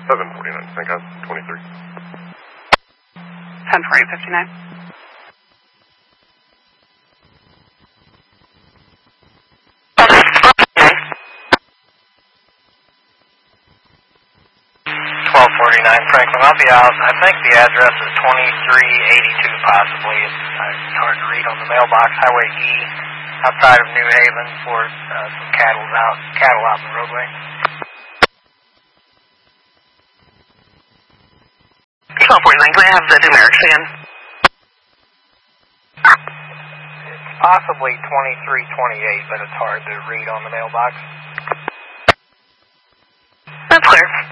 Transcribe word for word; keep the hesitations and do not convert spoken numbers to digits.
seven forty-nine, Frank House, twenty-three. ten forty, fifty-nine. twelve forty-nine, Franklin. I'll be out. I think the address is twenty-three eighty-two, possibly. It's, it's hard to read on the mailbox. Highway E, outside of New Haven, for uh, some cattle out, cattle out in the roadway. twelve forty-nine, can I have the numerics again? It's possibly twenty-three twenty-eight, but it's hard to read on the mailbox. That's clear.